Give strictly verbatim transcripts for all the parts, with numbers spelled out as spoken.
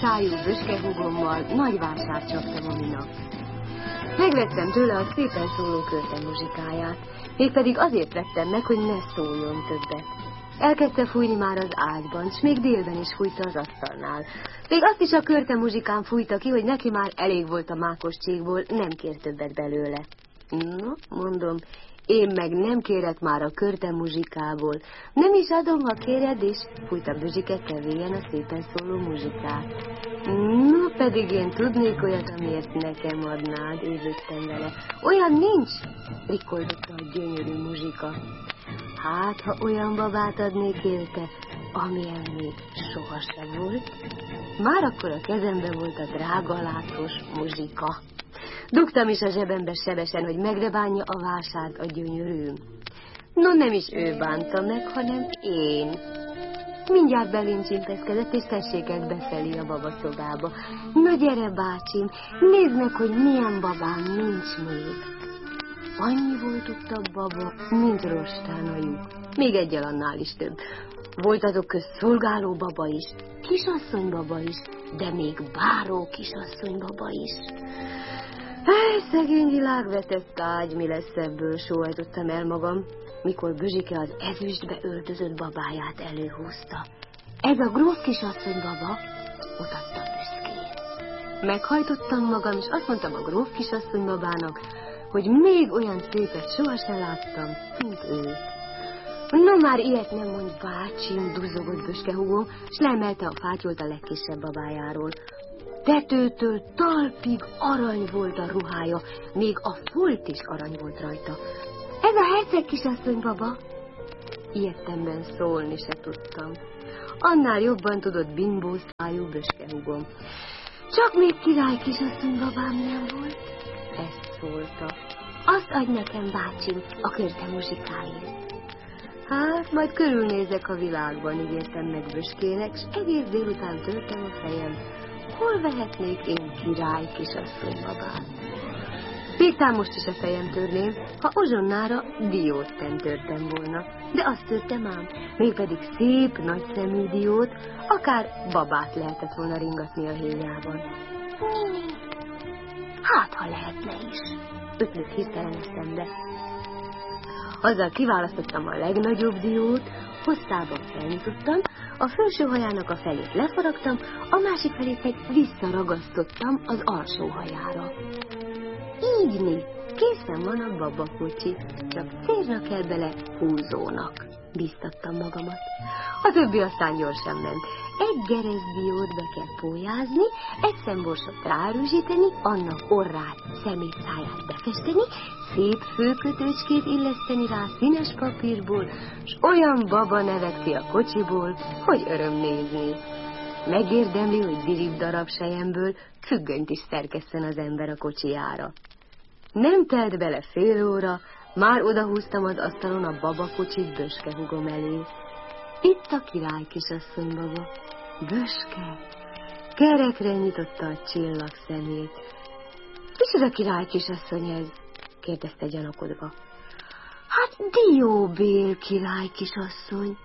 szájú böskehúgommal nagy vásárt csaptam a minap. Megvettem tőle a szépen szóló körte muzsikáját, mégpedig azért vettem meg, hogy ne szóljon többet. Elkezdte fújni már az ágyban, s még délben is fújta az asztalnál. Még azt is a körte muzsikán fújta ki, hogy neki már elég volt a mákos csíkból, nem kér többet belőle. No, mondom, én meg nem kérek már a körte muzsikából. Nem is adom, ha kéred is, fújta Bözsike kevélyen a szépen szóló muzsikát. No, pedig én tudnék olyat, amiért nekem adnád, évődtem vele. Olyan nincs, rikoldotta a gyönyörű muzsika. Hát, ha olyan babát adnék érte, amilyen még sohasem volt. Már akkor a kezembe volt a drága látos muzsika. Dugtam is a zsebembe sebesen, hogy megrebánja a vásárt a gyönyörűm. No, nem is ő bánta meg, hanem én. Mindjárt belém csimpeszkedett, és tessék ezt befelé a babaszobába. Na gyere, bácsim, nézd meg, hogy milyen babám nincs még. Annyi volt ott a baba, mint rostán a lyuk. Még egyel annál is több. Volt azok közt szolgáló baba is, kisasszony baba is, de még báró kisasszony baba is. Hely, szegény világvetett ágy, mi lesz ebből, sóhajtottam el magam, mikor Bözsike az ezüstbe öltözött babáját előhúzta. Ez a gróf kisasszony baba, mutatta büszkén. Meghajtottam magam, és azt mondtam a gróf kisasszony babának, hogy még olyan szépet sohasem láttam, mint őt. Na már ilyet nem mondj, bácsim, duzzogott Böskehúgó, s leemelte a fátyolt a legkisebb babájáról. Tetőtől talpig arany volt a ruhája, még a folt is arany volt rajta. Ez a herceg kisasszony baba? Ilyettemben szólni se tudtam. Annál jobban tudott bimbó szájú Böskehúgom. Csak még király kisasszony babám nem volt? Ezt szólta. Azt adj nekem, bácsim, a körte muzsikáért. Hát, majd körülnézek a világban, ígértem meg Böskének, s egész délután törtem a fejem. Hol vehetnék én király kisasszony babát? Még tám most is a fejem törném, ha ozsonnára diót nem törtem volna. De azt törtem ám, mégpedig szép, nagy szemű diót, akár babát lehetett volna ringatni a héjában. Nini, hát ha lehetne is, ötlött hirtelen eszembe. Azzal kiválasztottam a legnagyobb diót, hosszában felnyitottam, a felső hajának a felét lefaragtam, a másik felét meg visszaragasztottam az alsó hajára. Így né, készen van a babakocsi, csak célra kell bele húzónak, bíztattam magamat. A többi aztán gyorsan ment. Egy gerezdiót be kell pólyázni, egy szemborsot rárűzsíteni, annak orrát, szemét, száját befesteni, szép főkötőcskét illeszteni rá színes papírból, s olyan baba nevet ki a kocsiból, hogy öröm nézni. Megérdemli, hogy dirib darab selyemből függönyt is szerkesszen az ember a kocsijára. Nem telt bele fél óra, már odahúztam az asztalon a babakocsit Böskehúgom elé. Itt a király kisasszony baba. Böske kerekre nyitotta a csillag szemét. Micsoda király kisasszony ez? Kérdezte gyanakodva. Hát Dióbél király kisasszony.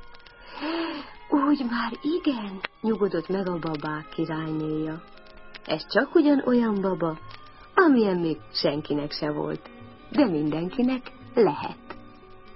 Úgy már igen, nyugodott meg a babák királynéja. Ez csak ugyan olyan baba, amilyen még senkinek se volt, de mindenkinek lehet.